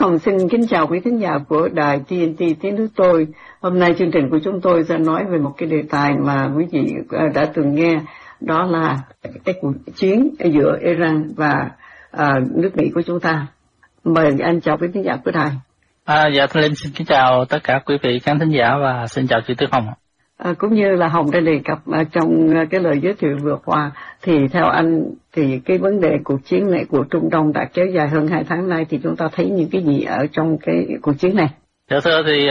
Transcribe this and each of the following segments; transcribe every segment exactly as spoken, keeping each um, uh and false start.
Hồng xin kính chào quý khán giả của đài tê en tê Tiếng Nước Tôi. Hôm nay chương trình của chúng tôi sẽ nói về một cái đề tài mà quý vị đã từng nghe, đó là cái cuộc chiến giữa Iran và à, nước Mỹ của chúng ta. Mời anh chào quý khán giả của đài. À, dạ, Thưa Linh xin kính chào tất cả quý vị khán thính giả và xin chào chị Tuyết Hồng. À, cũng như là Hồng đã đề cập à, trong cái lời giới thiệu vừa qua, thì theo anh thì cái vấn đề cuộc chiến này của Trung Đông đã kéo dài hơn hai tháng nay, thì chúng ta thấy những cái gì ở trong cái cuộc chiến này? Dạ thưa thì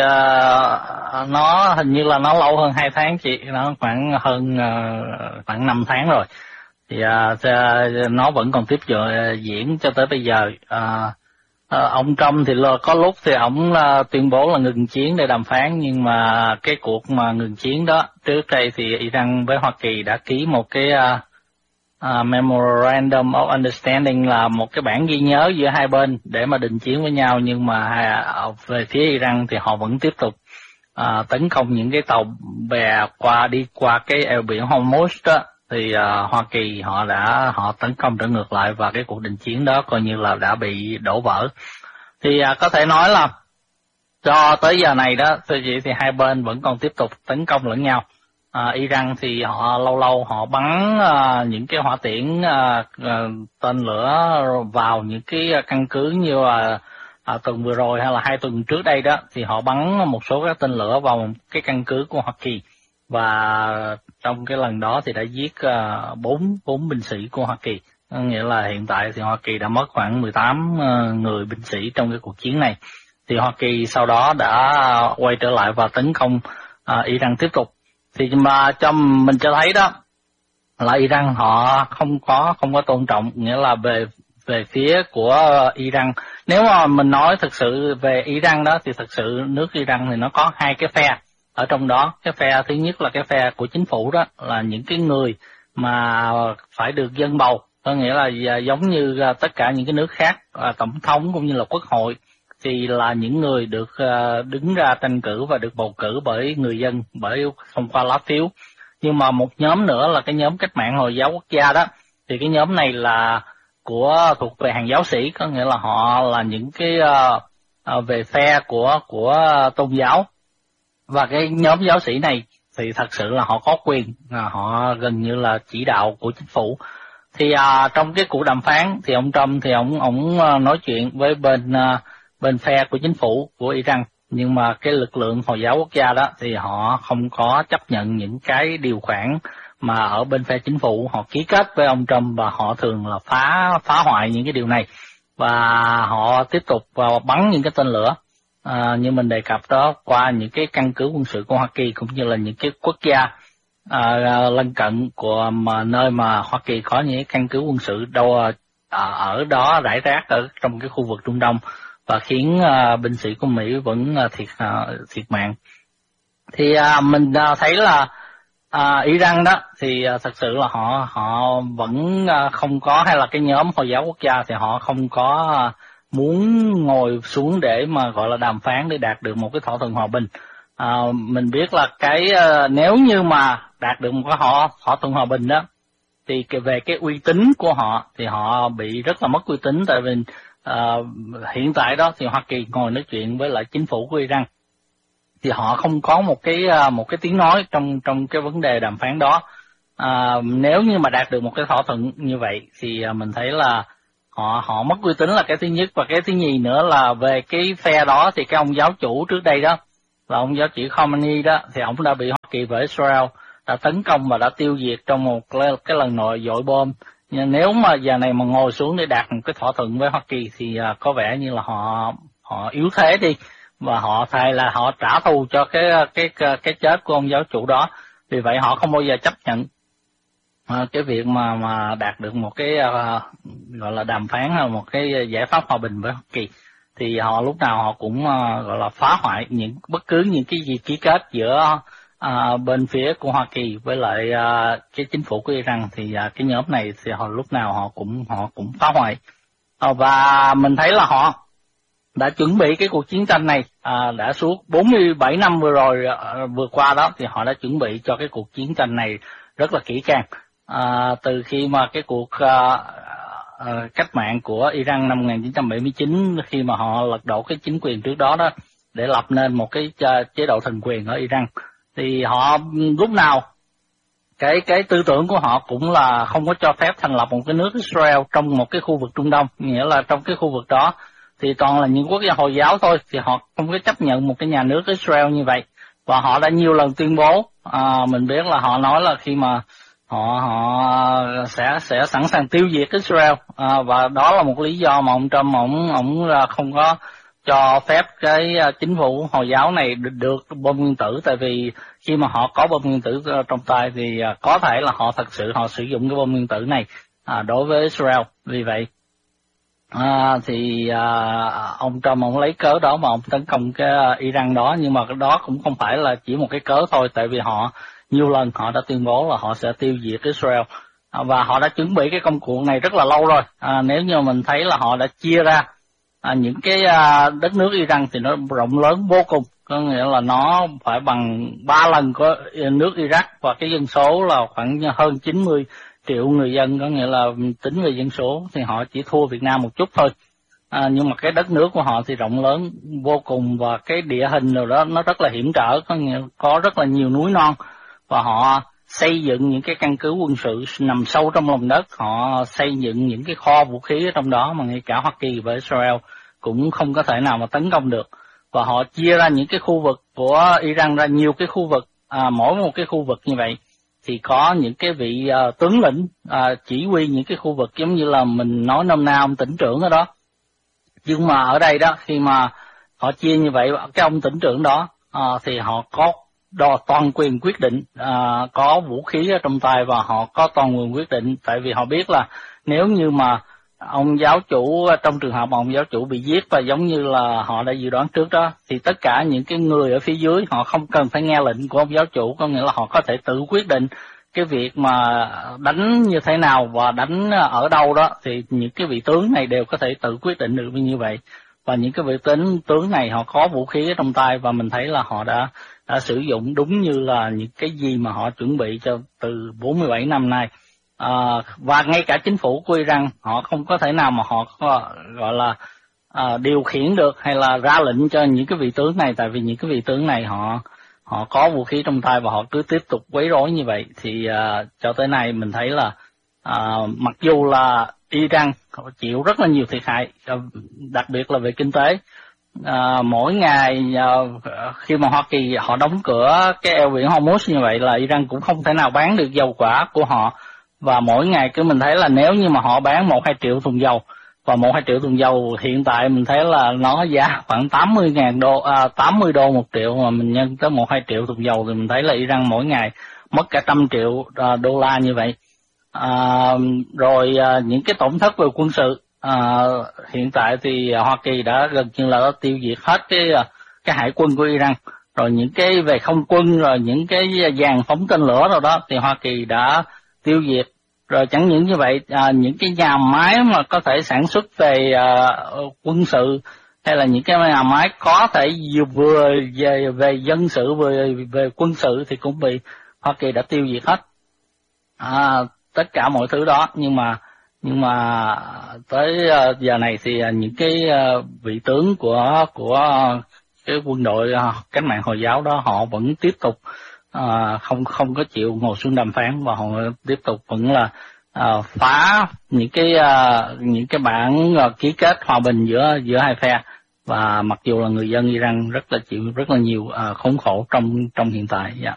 uh, nó hình như là nó lâu hơn hai tháng chị, nó khoảng hơn uh, khoảng năm tháng rồi. Thì uh, nó vẫn còn tiếp uh, diễn cho tới bây giờ. Uh, À, ông Trump thì có lúc thì ông uh, tuyên bố là ngừng chiến để đàm phán, nhưng mà cái cuộc mà ngừng chiến đó, trước đây thì Iran với Hoa Kỳ đã ký một cái uh, uh, Memorandum of Understanding, là một cái bản ghi nhớ giữa hai bên để mà đình chiến với nhau, nhưng mà uh, về phía Iran thì họ vẫn tiếp tục uh, tấn công những cái tàu bè qua đi qua cái eo biển Hormuz đó. Thì uh, Hoa Kỳ họ đã họ tấn công trở ngược lại, và cái cuộc đình chiến đó coi như là đã bị đổ vỡ. Thì uh, có thể nói là cho tới giờ này đó, thưa chị, thì hai bên vẫn còn tiếp tục tấn công lẫn nhau. Uh, Iran thì họ lâu lâu họ bắn uh, những cái hỏa tiễn uh, uh, tên lửa vào những cái căn cứ như là uh, tuần vừa rồi hay là hai tuần trước đây đó, thì họ bắn một số các tên lửa vào một cái căn cứ của Hoa Kỳ. Và trong cái lần đó thì đã giết bốn uh, bốn binh sĩ của Hoa Kỳ. Nghĩa là hiện tại thì Hoa Kỳ đã mất khoảng mười tám uh, người binh sĩ trong cái cuộc chiến này. Thì Hoa Kỳ sau đó đã quay trở lại và tấn công uh, Iran tiếp tục. Thì mà cho mình cho thấy đó là Iran họ không có không có tôn trọng, nghĩa là về về phía của Iran. Nếu mà mình nói thực sự về Iran đó, thì thực sự nước Iran thì nó có hai cái phe. Ở trong đó, cái phe thứ nhất là cái phe của chính phủ, đó là những cái người mà phải được dân bầu, có nghĩa là giống như tất cả những cái nước khác, tổng thống cũng như là quốc hội thì là những người được đứng ra tranh cử và được bầu cử bởi người dân, bởi thông qua lá phiếu. Nhưng mà một nhóm nữa là cái nhóm cách mạng Hồi giáo quốc gia đó, thì cái nhóm này là của thuộc về hàng giáo sĩ, có nghĩa là họ là những cái uh, về phe của của tôn giáo. Và cái nhóm giáo sĩ này thì thật sự là họ có quyền, họ gần như là chỉ đạo của chính phủ. Thì à, trong cái cuộc đàm phán thì ông Trump thì ông ông nói chuyện với bên bên phe của chính phủ của Iran, nhưng mà cái lực lượng Hồi giáo quốc gia đó thì họ không có chấp nhận những cái điều khoản mà ở bên phe chính phủ họ ký kết với ông Trump, và họ thường là phá phá hoại những cái điều này, và họ tiếp tục vào bắn những cái tên lửa. À, như mình đề cập đó, qua những cái căn cứ quân sự của Hoa Kỳ cũng như là những cái quốc gia à, lân cận của mà nơi mà Hoa Kỳ có những cái căn cứ quân sự đâu à, ở đó rải rác ở trong cái khu vực Trung Đông, và khiến à, binh sĩ của Mỹ vẫn à, thiệt à, thiệt mạng. Thì à, mình à, thấy là à, Iran đó thì à, thật sự là họ họ vẫn à, không có, hay là cái nhóm Hồi giáo quốc gia thì họ không có à, muốn ngồi xuống để mà gọi là đàm phán để đạt được một cái thỏa thuận hòa bình. À, mình biết là cái uh, nếu như mà đạt được một cái họ thỏa thuận hòa bình đó, thì về cái uy tín của họ thì họ bị rất là mất uy tín, tại vì uh, hiện tại đó thì Hoa Kỳ ngồi nói chuyện với lại chính phủ của Iran thì họ không có một cái uh, một cái tiếng nói trong trong cái vấn đề đàm phán đó. À, nếu như mà đạt được một cái thỏa thuận như vậy thì uh, mình thấy là họ họ mất uy tín là cái thứ nhất, và cái thứ nhì nữa là về cái phe đó thì cái ông giáo chủ trước đây đó là ông giáo chủ Khamenei đó, thì ông đã bị Hoa Kỳ và Israel đã tấn công và đã tiêu diệt trong một cái lần nội dội bom. Nhưng nếu mà giờ này mà ngồi xuống để đạt một cái thỏa thuận với Hoa Kỳ thì uh, có vẻ như là họ họ yếu thế đi, và họ thề là họ trả thù cho cái cái cái, cái chết của ông giáo chủ đó. Vì vậy họ không bao giờ chấp nhận À, cái việc mà mà đạt được một cái uh, gọi là đàm phán hay một cái giải pháp hòa bình với Hoa Kỳ, thì họ lúc nào họ cũng uh, gọi là phá hoại những bất cứ những cái gì ký kết giữa uh, bên phía của Hoa Kỳ với lại uh, cái chính phủ của Iran. Thì uh, cái nhóm này thì họ lúc nào họ cũng họ cũng phá hoại, uh, và mình thấy là họ đã chuẩn bị cái cuộc chiến tranh này uh, đã suốt bốn mươi bảy năm vừa rồi uh, vừa qua đó, thì họ đã chuẩn bị cho cái cuộc chiến tranh này rất là kỹ càng. À, từ khi mà cái cuộc uh, uh, cách mạng của Iran năm một nghìn chín trăm bảy mươi chín, khi mà họ lật đổ cái chính quyền trước đó đó để lập nên một cái chế độ thần quyền ở Iran, thì họ lúc nào cái cái tư tưởng của họ cũng là không có cho phép thành lập một cái nước Israel trong một cái khu vực Trung Đông, nghĩa là trong cái khu vực đó thì toàn là những quốc gia Hồi giáo thôi, thì họ không có chấp nhận một cái nhà nước Israel như vậy. Và họ đã nhiều lần tuyên bố, à, mình biết là họ nói là khi mà họ họ sẽ sẽ sẵn sàng tiêu diệt Israel, à, và đó là một lý do mà ông Trump ông ông không có cho phép cái chính phủ Hồi giáo này được, được bom nguyên tử, tại vì khi mà họ có bom nguyên tử trong tay thì có thể là họ thật sự họ sử dụng cái bom nguyên tử này à, đối với Israel. Vì vậy à, thì à, ông Trump ông lấy cớ đó mà ông tấn công cái Iran đó, nhưng mà cái đó cũng không phải là chỉ một cái cớ thôi, tại vì họ nhiều lần họ đã tuyên bố là họ sẽ tiêu diệt Israel, à, và họ đã chuẩn bị cái công cuộc này rất là lâu rồi. À, nếu như mình thấy là họ đã chia ra À, những cái à, đất nước Iran thì nó rộng lớn vô cùng, có nghĩa là nó phải bằng ba lần của nước Iraq, và cái dân số là khoảng hơn chín mươi triệu người dân, có nghĩa là tính về dân số thì họ chỉ thua Việt Nam một chút thôi. À, nhưng mà cái đất nước của họ thì rộng lớn vô cùng, và cái địa hình rồi đó nó rất là hiểm trở, có nghĩa có rất là nhiều núi non, và họ xây dựng những cái căn cứ quân sự nằm sâu trong lòng đất, họ xây dựng những cái kho vũ khí ở trong đó mà ngay cả Hoa Kỳ và Israel cũng không có thể nào mà tấn công được. Và họ chia ra những cái khu vực của Iran ra nhiều cái khu vực, à, mỗi một cái khu vực như vậy thì có những cái vị uh, tướng lĩnh uh, chỉ huy những cái khu vực, giống như là mình nói nôm na ông tỉnh trưởng ở đó. Nhưng mà ở đây đó, khi mà họ chia như vậy, cái ông tỉnh trưởng đó uh, thì họ có đo toàn quyền quyết định, à, có vũ khí ở trong tay và họ có toàn quyền quyết định, tại vì họ biết là nếu như mà ông giáo chủ, trong trường hợp mà ông giáo chủ bị giết và giống như là họ đã dự đoán trước đó, thì tất cả những cái người ở phía dưới họ không cần phải nghe lệnh của ông giáo chủ, có nghĩa là họ có thể tự quyết định cái việc mà đánh như thế nào và đánh ở đâu đó, thì những cái vị tướng này đều có thể tự quyết định được như vậy. Và những cái vị tướng tướng này họ có vũ khí ở trong tay, và mình thấy là họ đã đã sử dụng đúng như là những cái gì mà họ chuẩn bị cho từ bốn mươi bảy năm nay. À, và ngay cả chính phủ của Iran họ không có thể nào mà họ có, gọi là à, điều khiển được hay là ra lệnh cho những cái vị tướng này, tại vì những cái vị tướng này họ họ có vũ khí trong tay và họ cứ tiếp tục quấy rối như vậy. Thì à, cho tới nay mình thấy là à, mặc dù là Iran chịu rất là nhiều thiệt hại, đặc biệt là về kinh tế. À, mỗi ngày à, khi mà Hoa Kỳ họ đóng cửa cái eo biển Hormuz như vậy là Iran cũng không thể nào bán được dầu quả của họ, và mỗi ngày cứ mình thấy là nếu như mà họ bán một hai triệu thùng dầu, và một hai triệu thùng dầu hiện tại mình thấy là nó giá khoảng tám mươi ngàn đô, à, tám mươi đô một triệu, mà mình nhân tới một hai triệu thùng dầu thì mình thấy là Iran mỗi ngày mất cả trăm triệu à, đô la như vậy. À, rồi à, những cái tổn thất về quân sự, à, hiện tại thì Hoa Kỳ đã gần như là đã tiêu diệt hết cái cái hải quân của Iran. Rồi những cái về không quân, rồi những cái dàn phóng tên lửa rồi đó thì Hoa Kỳ đã tiêu diệt. Rồi chẳng những như vậy, à, những cái nhà máy mà có thể sản xuất về à, quân sự, hay là những cái nhà máy có thể vừa về về dân sự vừa về quân sự thì cũng bị Hoa Kỳ đã tiêu diệt hết. À, tất cả mọi thứ đó, nhưng mà nhưng mà tới uh, giờ này thì uh, những cái uh, vị tướng của của cái quân đội uh, cách mạng Hồi giáo đó họ vẫn tiếp tục uh, không không có chịu ngồi xuống đàm phán, và họ tiếp tục vẫn là uh, phá những cái uh, những cái bản uh, ký kết hòa bình giữa giữa hai phe. Và mặc dù là người dân Iran rất là chịu rất là nhiều uh, khốn khổ trong trong hiện tại. Yeah.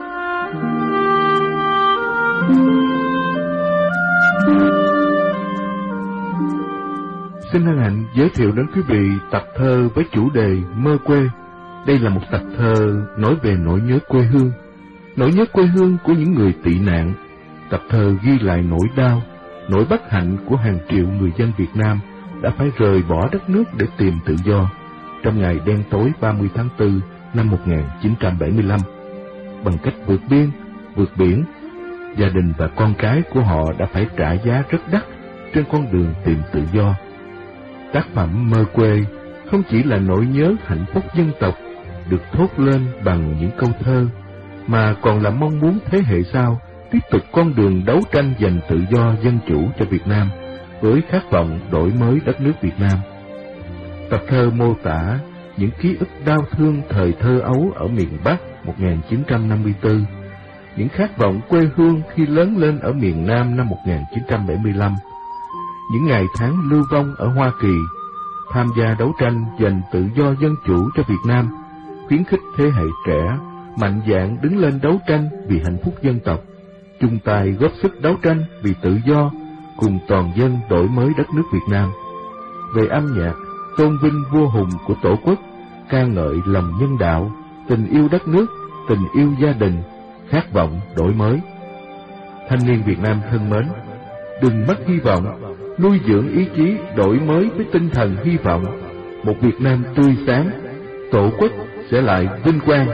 Xin hân hạnh giới thiệu đến quý vị tập thơ với chủ đề Mơ Quê. Đây là một tập thơ nói về nỗi nhớ quê hương, nỗi nhớ quê hương của những người tị nạn. Tập thơ ghi lại nỗi đau, nỗi bất hạnh của hàng triệu người dân Việt Nam đã phải rời bỏ đất nước để tìm tự do trong ngày đen tối ba mươi tháng tư năm một nghìn chín trăm bảy mươi lăm. Bằng cách vượt biên, vượt biển, gia đình và con cái của họ đã phải trả giá rất đắt trên con đường tìm tự do. Tác phẩm Mơ Quê không chỉ là nỗi nhớ hạnh phúc dân tộc được thốt lên bằng những câu thơ, mà còn là mong muốn thế hệ sau tiếp tục con đường đấu tranh giành tự do dân chủ cho Việt Nam với khát vọng đổi mới đất nước Việt Nam. Tập thơ mô tả những ký ức đau thương thời thơ ấu ở miền Bắc một nghìn chín trăm năm mươi tư, những khát vọng quê hương khi lớn lên ở miền Nam năm một nghìn chín trăm bảy mươi lăm, những ngày tháng lưu vong ở Hoa Kỳ, tham gia đấu tranh giành tự do dân chủ cho Việt Nam, khuyến khích thế hệ trẻ mạnh dạn đứng lên đấu tranh vì hạnh phúc dân tộc, chung tay góp sức đấu tranh vì tự do, cùng toàn dân đổi mới đất nước Việt Nam. Về âm nhạc, tôn vinh vua hùng của Tổ quốc, ca ngợi lòng nhân đạo, tình yêu đất nước, tình yêu gia đình, khát vọng đổi mới. Thanh niên Việt Nam thân mến, đừng mất hy vọng, nuôi dưỡng ý chí đổi mới với tinh thần hy vọng. Một Việt Nam tươi sáng, Tổ quốc sẽ lại vinh quang.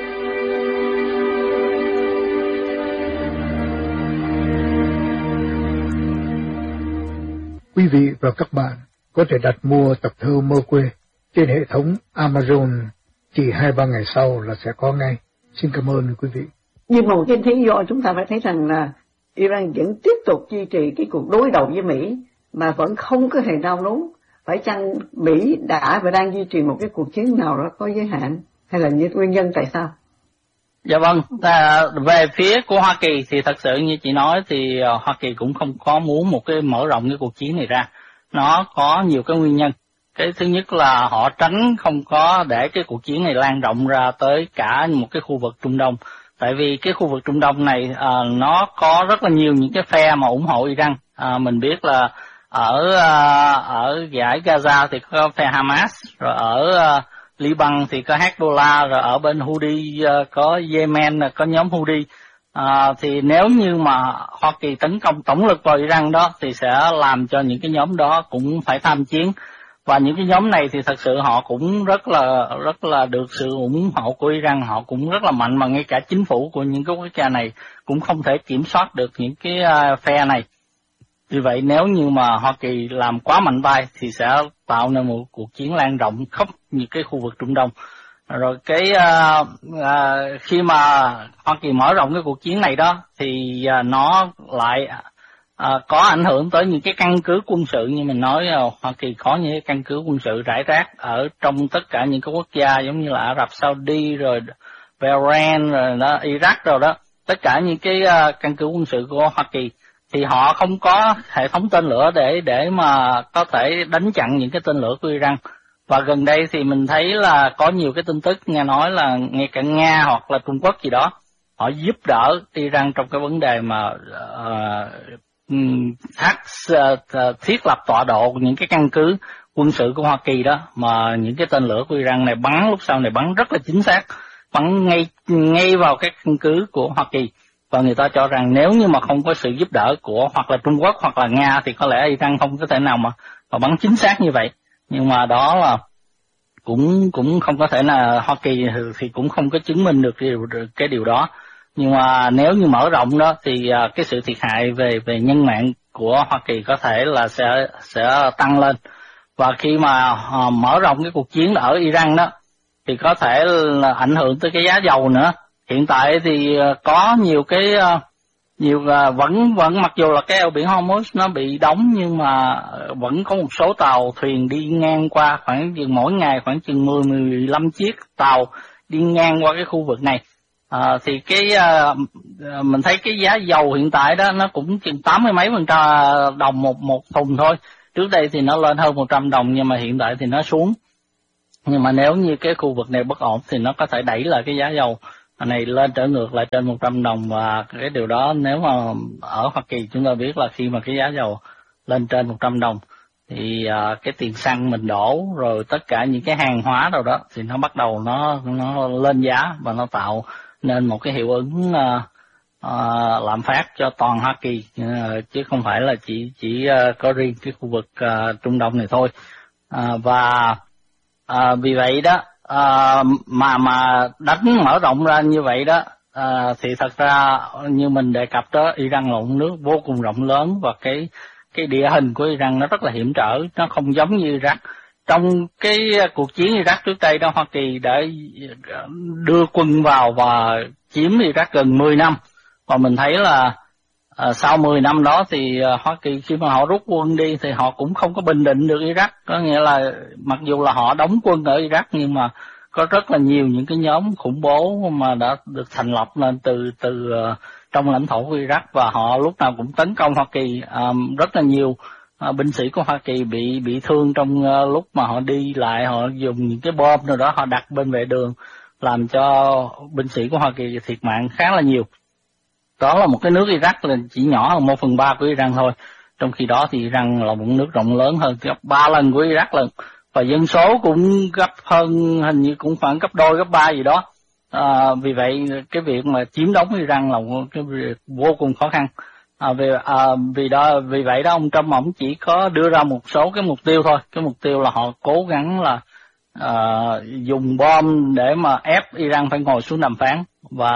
Quý vị và các bạn có thể đặt mua tập thơ Mơ Quê trên hệ thống Amazon, chỉ hai ba ngày sau là sẽ có ngay. Xin cảm ơn quý vị. Nhưng mà một cái lý do chúng ta phải thấy rằng là Iran vẫn tiếp tục duy trì cái cuộc đối đầu với Mỹ mà vẫn không có hề đau núng. Phải chăng Mỹ đã và đang duy trì một cái cuộc chiến nào đó có giới hạn, hay là những nguyên nhân tại sao? Dạ vâng, à, về phía của Hoa Kỳ thì thật sự như chị nói thì uh, Hoa Kỳ cũng không có muốn một cái mở rộng cái cuộc chiến này ra. Nó có nhiều cái nguyên nhân. Cái thứ nhất là họ tránh không có để cái cuộc chiến này lan rộng ra tới cả một cái khu vực Trung Đông. Tại vì cái khu vực Trung Đông này à, nó có rất là nhiều những cái phe mà ủng hộ Iran. À, mình biết là ở à, ở giải Gaza thì có phe Hamas, rồi ở à, Liban thì có Hezbollah, rồi ở bên Houthi à, có Yemen có nhóm Houthi. À, thì nếu như mà Hoa Kỳ tấn công tổng lực vào Iran đó thì sẽ làm cho những cái nhóm đó cũng phải tham chiến. Và những cái nhóm này thì thật sự họ cũng rất là rất là được sự ủng hộ của Iran, họ cũng rất là mạnh, mà ngay cả chính phủ của những cái quốc gia này cũng không thể kiểm soát được những cái uh, phe này. Vì vậy nếu như mà Hoa Kỳ làm quá mạnh tay thì sẽ tạo nên một cuộc chiến lan rộng khắp những cái khu vực Trung Đông. Rồi cái uh, uh, khi mà Hoa Kỳ mở rộng cái cuộc chiến này đó thì uh, nó lại À, có ảnh hưởng tới những cái căn cứ quân sự. Như mình nói, Hoa Kỳ có những cái căn cứ quân sự rải rác ở trong tất cả những cái quốc gia giống như là Ả Rập Saudi, rồi Bahrain, rồi đó, Iraq rồi đó. Tất cả những cái uh, căn cứ quân sự của Hoa Kỳ thì họ không có hệ thống tên lửa để để mà có thể đánh chặn những cái tên lửa của Iran. Và gần đây thì mình thấy là có nhiều cái tin tức nghe nói là ngay cả Nga hoặc là Trung Quốc gì đó họ giúp đỡ Iran trong cái vấn đề mà uh, thác thiết lập tọa độ những cái căn cứ quân sự của Hoa Kỳ đó, mà những cái tên lửa của Iran này bắn lúc sau này bắn rất là chính xác, bắn ngay ngay vào cái căn cứ của Hoa Kỳ. Và người ta cho rằng nếu như mà không có sự giúp đỡ của hoặc là Trung Quốc hoặc là Nga thì có lẽ Iran không có thể nào mà, mà bắn chính xác như vậy. Nhưng mà đó là cũng cũng không có thể là Hoa Kỳ thì cũng không có chứng minh được cái điều đó. Nhưng mà nếu như mở rộng đó thì uh, cái sự thiệt hại về về nhân mạng của Hoa Kỳ có thể là sẽ sẽ tăng lên. Và khi mà uh, mở rộng cái cuộc chiến ở Iran đó thì có thể là ảnh hưởng tới cái giá dầu nữa. Hiện tại thì uh, có nhiều cái uh, nhiều uh, vẫn vẫn mặc dù là cái eo biển Hormuz nó bị đóng, nhưng mà vẫn có một số tàu thuyền đi ngang qua, khoảng chừng mỗi ngày khoảng chừng mười mười lăm chiếc tàu đi ngang qua cái khu vực này. À, thì cái uh, mình thấy cái giá dầu hiện tại đó nó cũng chừng tám mươi mấy phần trăm đồng một một thùng thôi. Trước đây thì nó lên hơn một trăm đồng, nhưng mà hiện tại thì nó xuống. Nhưng mà nếu như cái khu vực này bất ổn thì nó có thể đẩy lại cái giá dầu này lên trở ngược lại trên một trăm đồng. Và cái điều đó nếu mà ở Hoa Kỳ chúng ta biết là khi mà cái giá dầu lên trên một trăm đồng thì uh, cái tiền xăng mình đổ rồi tất cả những cái hàng hóa đâu đó thì nó bắt đầu nó nó lên giá và nó tạo nên một cái hiệu ứng uh, uh, lạm phát cho toàn Hoa Kỳ, uh, chứ không phải là chỉ chỉ uh, có riêng cái khu vực uh, Trung Đông này thôi. Uh, và uh, vì vậy đó uh, mà mà đánh mở rộng ra như vậy đó uh, thì thật ra như mình đề cập đó, Iran là một nước vô cùng rộng lớn và cái cái địa hình của Iran nó rất là hiểm trở, nó không giống như Iraq. Trong cái cuộc chiến Iraq trước đây đó, Hoa Kỳ đã đưa quân vào và chiếm Iraq gần mười năm. Và mình thấy là À, sau mười năm đó thì uh, Hoa Kỳ khi mà họ rút quân đi thì họ cũng không có bình định được Iraq, có nghĩa là mặc dù là họ đóng quân ở Iraq nhưng mà có rất là nhiều những cái nhóm khủng bố mà đã được thành lập lên từ từ uh, trong lãnh thổ của Iraq, và họ lúc nào cũng tấn công Hoa Kỳ. Um, rất là nhiều uh, binh sĩ của Hoa Kỳ bị bị thương trong uh, lúc mà họ đi lại, họ dùng những cái bom nào đó họ đặt bên vệ đường làm cho binh sĩ của Hoa Kỳ thiệt mạng khá là nhiều. Đó là một cái nước Iraq là chỉ nhỏ hơn một phần ba của Iran thôi, trong khi đó thì Iran là một nước rộng lớn hơn gấp ba lần của Iraq lần, và dân số cũng gấp hơn, hình như cũng khoảng gấp đôi gấp ba gì đó. À, vì vậy cái việc mà chiếm đóng Iran là một cái việc vô cùng khó khăn. À, vì à, vì đó vì vậy đó ông Trump ông chỉ có đưa ra một số cái mục tiêu thôi. Cái mục tiêu là họ cố gắng là à, dùng bom để mà ép Iran phải ngồi xuống đàm phán, và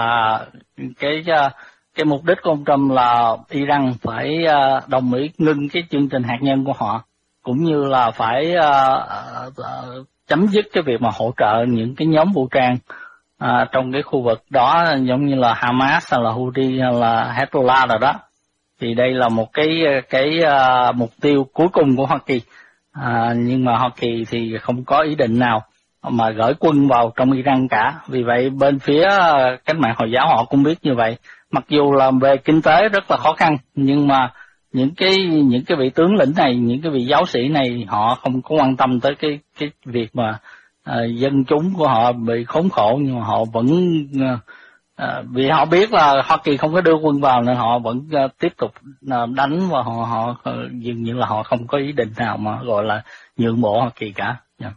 cái cái mục đích của ông Trump là Iran phải uh, đồng ý ngưng cái chương trình hạt nhân của họ, cũng như là phải uh, uh, chấm dứt cái việc mà hỗ trợ những cái nhóm vũ trang uh, trong cái khu vực đó, giống như là Hamas hay là Houthi hay là Hezbollah rồi đó. Thì đây là một cái cái uh, mục tiêu cuối cùng của Hoa Kỳ, uh, nhưng mà Hoa Kỳ thì không có ý định nào mà gửi quân vào trong Iran cả. Vì vậy bên phía uh, cách mạng Hồi giáo họ cũng biết như vậy. Mặc dù là về kinh tế rất là khó khăn, nhưng mà những cái những cái vị tướng lĩnh này, những cái vị giáo sĩ này họ không có quan tâm tới cái cái việc mà uh, dân chúng của họ bị khốn khổ, nhưng mà họ vẫn uh, uh, vì họ biết là Hoa Kỳ không có đưa quân vào nên họ vẫn uh, tiếp tục uh, đánh, và họ họ uh, dường như là họ không có ý định nào mà gọi là nhượng bộ Hoa Kỳ cả. Yeah.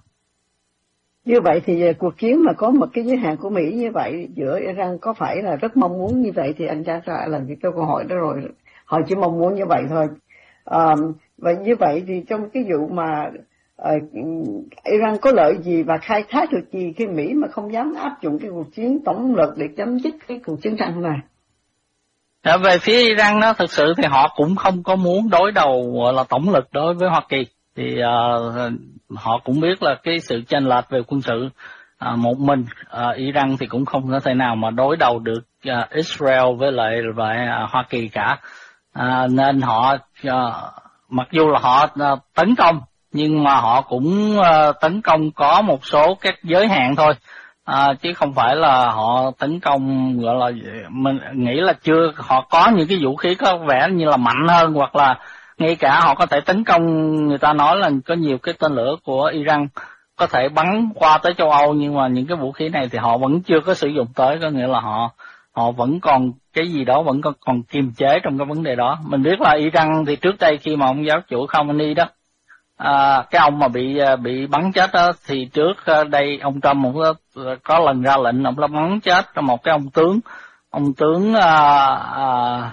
Như vậy thì cuộc chiến mà có một cái giới hạn của Mỹ như vậy giữa Iran có phải là rất mong muốn như vậy, thì anh trả lại là cái câu hỏi đó rồi, họ chỉ mong muốn như vậy thôi. À, và như vậy thì trong cái vụ mà uh, Iran có lợi gì và khai thác được gì khi Mỹ mà không dám áp dụng cái cuộc chiến tổng lực để chấm dứt cái cuộc chiến tranh này? À, về phía Iran đó, thực sự thì họ cũng không có muốn đối đầu gọi là tổng lực đối với Hoa Kỳ. Thì uh, họ cũng biết là cái sự chênh lệch về quân sự, uh, một mình uh, Iran thì cũng không có thể nào mà đối đầu được uh, Israel với lại với uh, Hoa Kỳ cả. Uh, nên họ uh, mặc dù là họ uh, tấn công, nhưng mà họ cũng uh, tấn công có một số các giới hạn thôi, uh, chứ không phải là họ tấn công gọi là mình nghĩ là chưa họ có những cái vũ khí có vẻ như là mạnh hơn, hoặc là ngay cả họ có thể tấn công. Người ta nói là có nhiều cái tên lửa của Iran có thể bắn qua tới châu Âu, nhưng mà những cái vũ khí này thì họ vẫn chưa có sử dụng tới, có nghĩa là họ họ vẫn còn cái gì đó, vẫn còn, còn kiềm chế trong cái vấn đề đó. Mình biết là Iran thì trước đây khi mà ông giáo chủ Khamenei đó, à, cái ông mà bị bị bắn chết đó, thì trước đây ông Trump cũng có, có lần ra lệnh ông đã bắn chết một cái ông tướng, ông tướng à, à,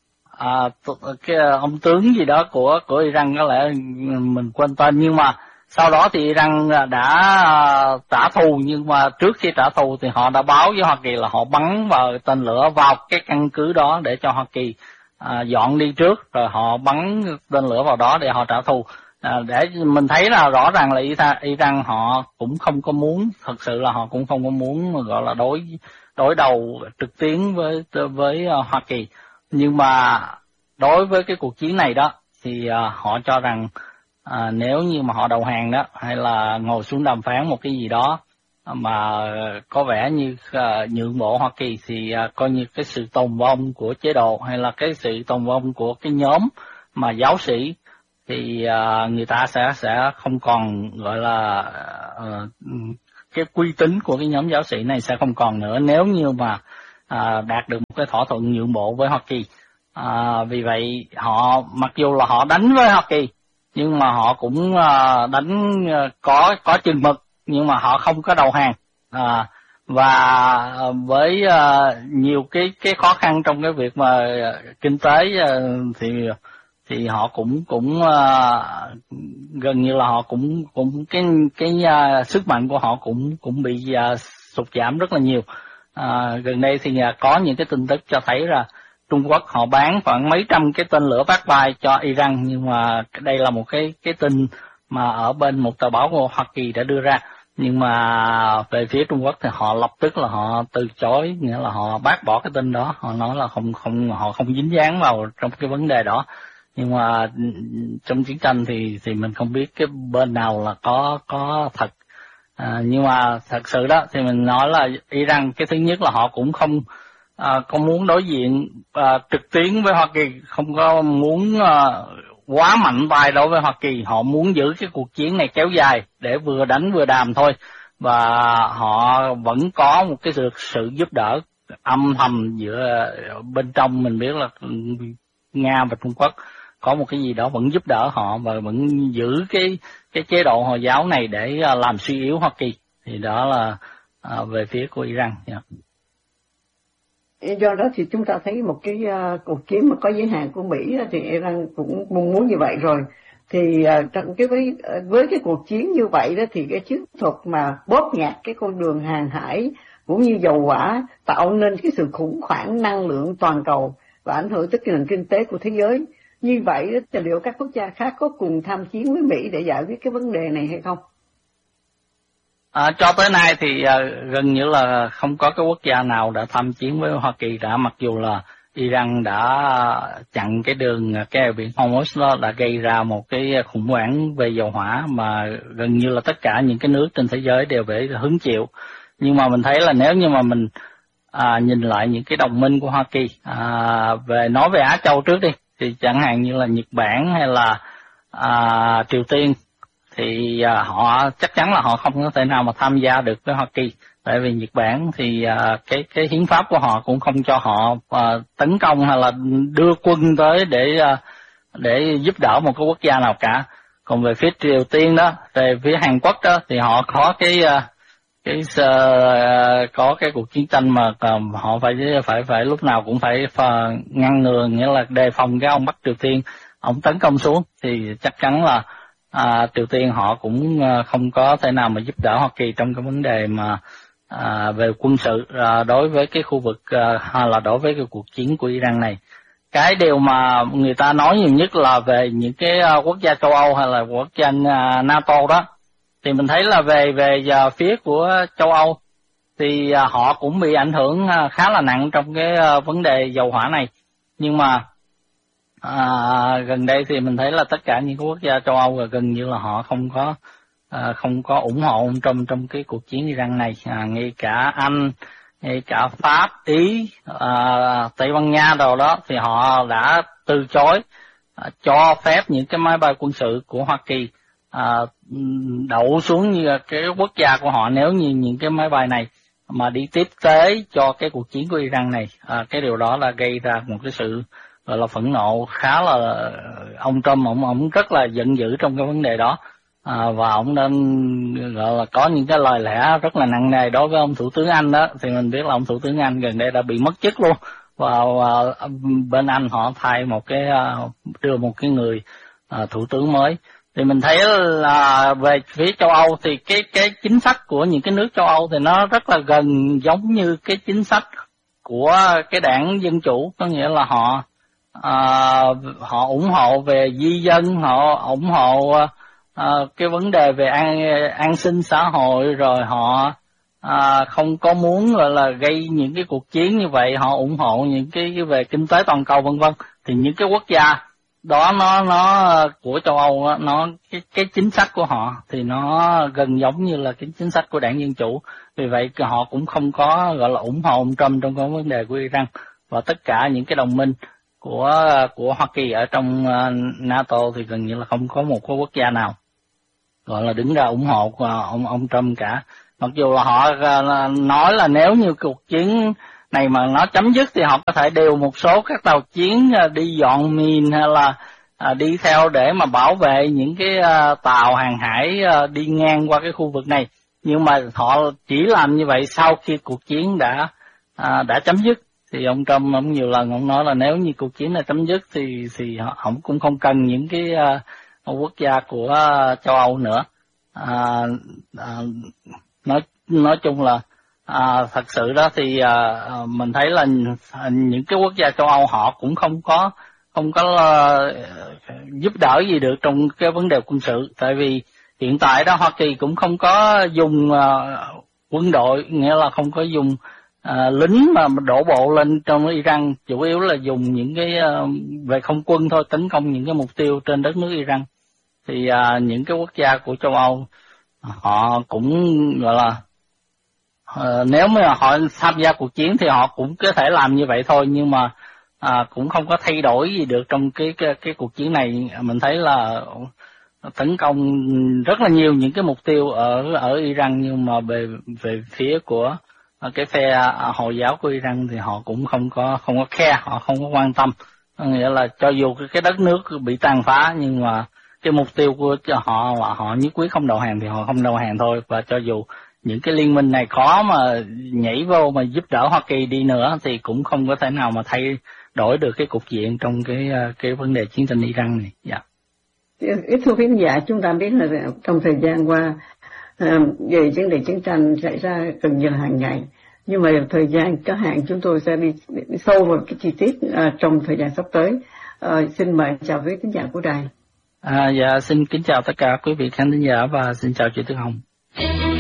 À, cái ông tướng gì đó của của Iran, có lẽ mình quên tên, nhưng mà sau đó thì Iran đã trả thù, nhưng mà trước khi trả thù thì họ đã báo với Hoa Kỳ là họ bắn vào tên lửa vào cái căn cứ đó để cho Hoa Kỳ à, dọn đi trước, rồi họ bắn tên lửa vào đó để họ trả thù. À, để mình thấy là rõ ràng là Iran, Iran họ cũng không có muốn, thật sự là họ cũng không có muốn gọi là đối đối đầu trực tiếp với với Hoa Kỳ. Nhưng mà đối với cái cuộc chiến này đó thì uh, họ cho rằng uh, nếu như mà họ đầu hàng đó, hay là ngồi xuống đàm phán một cái gì đó mà có vẻ như uh, nhượng bộ Hoa Kỳ, thì uh, coi như cái sự tồn vong của chế độ hay là cái sự tồn vong của cái nhóm mà giáo sĩ, thì uh, người ta sẽ sẽ không còn gọi là uh, cái uy tín của cái nhóm giáo sĩ này sẽ không còn nữa nếu như mà À, đạt được một cái thỏa thuận nhượng bộ với Hoa Kỳ. À, vì vậy họ mặc dù là họ đánh với Hoa Kỳ, nhưng mà họ cũng à, đánh có có chừng mực, nhưng mà họ không có đầu hàng. À, và với à, nhiều cái cái khó khăn trong cái việc mà kinh tế à, thì thì họ cũng cũng à, gần như là họ cũng cũng cái cái à, sức mạnh của họ cũng cũng bị à, sụt giảm rất là nhiều. À, gần đây thì có những cái tin tức cho thấy là Trung Quốc họ bán khoảng mấy trăm cái tên lửa vác bay cho Iran, nhưng mà đây là một cái cái tin mà ở bên một tờ báo của Hoa Kỳ đã đưa ra. Nhưng mà về phía Trung Quốc thì họ lập tức là họ từ chối, nghĩa là họ bác bỏ cái tin đó, họ nói là không không họ không dính dáng vào trong cái vấn đề đó. Nhưng mà trong chiến tranh thì thì mình không biết cái bên nào là có có thật. À, nhưng mà thật sự đó thì mình nói là Iran, cái thứ nhất là họ cũng không à, có muốn đối diện à, trực tuyến với Hoa Kỳ, không có muốn à, quá mạnh tay đối với Hoa Kỳ. Họ muốn giữ cái cuộc chiến này kéo dài để vừa đánh vừa đàm thôi, và họ vẫn có một cái sự, sự giúp đỡ âm thầm giữa bên trong. Mình biết là Nga và Trung Quốc có một cái gì đó vẫn giúp đỡ họ và vẫn giữ cái cái chế độ Hồi giáo này để làm suy yếu Hoa Kỳ. Thì đó là à, về phía của Iran. Yeah. Do đó thì chúng ta thấy một cái uh, cuộc chiến mà có giới hạn của Mỹ thì Iran cũng mong muốn như vậy rồi. Thì uh, trong cái với với cái cuộc chiến như vậy đó thì cái chiến thuật mà bóp nghẹt cái con đường hàng hải cũng như dầu hỏa tạo nên cái sự khủng hoảng năng lượng toàn cầu và ảnh hưởng tới cái nền kinh tế của thế giới. Như vậy đó, thì liệu các quốc gia khác có cùng tham chiến với Mỹ để giải quyết cái vấn đề này hay không? À, cho tới nay thì à, gần như là không có cái quốc gia nào đã tham chiến với Hoa Kỳ đã, mặc dù là Iran đã chặn cái đường cái eo biển Hormuz đó, đã gây ra một cái khủng hoảng về dầu hỏa mà gần như là tất cả những cái nước trên thế giới đều phải hứng chịu. Nhưng mà mình thấy là nếu như mà mình à, nhìn lại những cái đồng minh của Hoa Kỳ, à, về nói về Á Châu trước đi, thì chẳng hạn như là Nhật Bản hay là à, Triều Tiên, thì à, họ chắc chắn là họ không có thể nào mà tham gia được với Hoa Kỳ, tại vì Nhật Bản thì à, cái cái hiến pháp của họ cũng không cho họ à, tấn công hay là đưa quân tới để à, để giúp đỡ một cái quốc gia nào cả. Còn về phía Triều Tiên đó, về phía Hàn Quốc đó, thì họ có cái à, cái uh, có cái cuộc chiến tranh mà uh, họ phải phải phải lúc nào cũng phải uh, ngăn ngừa, nghĩa là đề phòng cái ông Bắc Triều Tiên ông tấn công xuống, thì chắc chắn là uh, Triều Tiên họ cũng uh, không có thể nào mà giúp đỡ Hoa Kỳ trong cái vấn đề mà uh, về quân sự uh, đối với cái khu vực uh, hay là đối với cái cuộc chiến của Iran này. Cái điều mà người ta nói nhiều nhất là về những cái uh, quốc gia châu Âu hay là quốc gia uh, NATO đó. Thì mình thấy là về về uh, phía của châu Âu thì uh, họ cũng bị ảnh hưởng uh, khá là nặng trong cái uh, vấn đề dầu hỏa này. Nhưng mà uh, gần đây thì mình thấy là tất cả những quốc gia châu Âu gần như là họ không có uh, không có ủng hộ ông Trump trong cái cuộc chiến Iran này. Uh, ngay cả Anh, ngay cả Pháp, Ý, uh, Tây Ban Nha đồ đó thì họ đã từ chối uh, cho phép những cái máy bay quân sự của Hoa Kỳ À, đậu xuống như cái quốc gia của họ nếu như những cái máy bay này mà đi tiếp tế cho cái cuộc chiến của Iran này. À, cái điều đó là gây ra một cái sự gọi là phẫn nộ khá là, ông Trump ông ông rất là giận dữ trong cái vấn đề đó. À, và ông nên gọi là có những cái lời lẽ rất là nặng nề đối với ông thủ tướng Anh đó. Thì mình biết là ông thủ tướng Anh gần đây đã bị mất chức luôn, và, và bên Anh họ thay một cái đưa một cái người à, thủ tướng mới. Thì mình thấy là về phía châu Âu thì cái cái chính sách của những cái nước châu Âu thì nó rất là gần giống như cái chính sách của cái đảng Dân Chủ, có nghĩa là họ à, họ ủng hộ về di dân, họ ủng hộ à, cái vấn đề về an an sinh xã hội, rồi họ à, không có muốn gọi là gây những cái cuộc chiến như vậy, họ ủng hộ những cái, cái về kinh tế toàn cầu vân vân. Thì những cái quốc gia đó nó nó của châu Âu đó, nó cái cái chính sách của họ thì nó gần giống như là cái chính sách của đảng Dân Chủ. Vì vậy họ cũng không có gọi là ủng hộ ông Trump trong cái vấn đề của Iran. Và tất cả những cái đồng minh của của Hoa Kỳ ở trong NATO thì gần như là không có một cái quốc gia nào gọi là đứng ra ủng hộ ông ông Trump cả. Mặc dù là họ nói là nếu như cuộc chiến này mà nó chấm dứt thì họ có thể điều một số các tàu chiến đi dọn mìn hay là à, đi theo để mà bảo vệ những cái à, tàu hàng hải à, đi ngang qua cái khu vực này. Nhưng mà họ chỉ làm như vậy sau khi cuộc chiến đã à, đã chấm dứt. Thì ông Trump ông nhiều lần ông nói là nếu như cuộc chiến này chấm dứt thì thì họ cũng không cần những cái à, quốc gia của à, châu Âu nữa. À, à, nói nói chung là À, thật sự đó thì à, mình thấy là những cái quốc gia châu Âu họ cũng không có không có uh, giúp đỡ gì được trong cái vấn đề quân sự, tại vì hiện tại đó Hoa Kỳ cũng không có dùng uh, quân đội, nghĩa là không có dùng uh, lính mà đổ bộ lên trong Iran, chủ yếu là dùng những cái uh, về không quân thôi, tấn công những cái mục tiêu trên đất nước Iran. Thì uh, những cái quốc gia của châu Âu họ cũng gọi là uh, nếu mà họ tham gia cuộc chiến thì họ cũng có thể làm như vậy thôi, nhưng mà uh, cũng không có thay đổi gì được trong cái cái, cái cuộc chiến này. Mình thấy là tấn công rất là nhiều những cái mục tiêu ở ở Iran, nhưng mà về về phía của cái phe Hồi giáo của Iran thì họ cũng không có không có care, họ không có quan tâm. Nghĩa là cho dù cái đất nước bị tàn phá nhưng mà cái mục tiêu của họ là họ nhất quyết không đầu hàng thì họ không đầu hàng thôi. Và cho dù những cái liên minh này khó mà nhảy vô mà giúp đỡ Hoa Kỳ đi nữa thì cũng không có thể nào mà thay đổi được cái cục diện trong cái cái vấn đề chiến tranh Iran này. Dạ. Ít thưa quý khán giả, chúng ta biết là trong thời gian qua về vấn đề chiến tranh xảy ra gần như là hàng ngày, nhưng mà thời gian có hạn chúng tôi sẽ đi, đi sâu vào cái chi tiết uh, trong thời gian sắp tới. Uh, xin mời chào quý khán giả của đài. À, dạ xin kính chào tất cả quý vị khán giả và xin chào chị Tuyết Hồng.